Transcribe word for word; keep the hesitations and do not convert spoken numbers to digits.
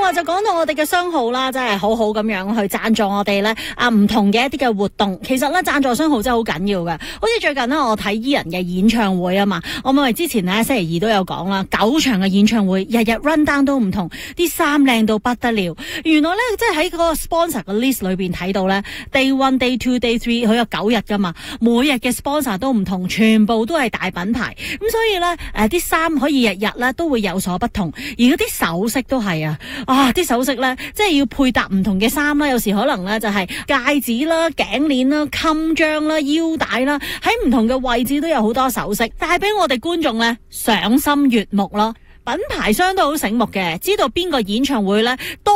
話就講到我哋嘅商號啦，真係好好咁樣去贊助我哋咧啊，唔同嘅一啲嘅活動。其實咧贊助商號真係好緊要嘅。好似最近呢，我睇伊人嘅演唱會啊嘛，我咪之前咧星期二都有講啦，九場嘅演唱會，日日 run down 都唔同，啲衫靚到不得了。原來咧即係喺嗰個 sponsor 嘅 list 裏邊睇到咧 ，day one、day two、day three，佢有九日噶嘛，每日嘅 sponsor 都唔同，全部都係大品牌。咁所以咧誒啲衫可以日日咧都會有所不同，而嗰啲首飾都係啊，啊啲首飾咧即係要配搭唔同嘅衫啦，有時可能咧就係戒指啦、頸鏈啦、襟章啦、腰帶啦，喺唔同嘅位置都有好多首飾，帶俾我哋觀眾咧賞心悅目咯。品牌商都好醒目嘅，知道邊個演唱會咧都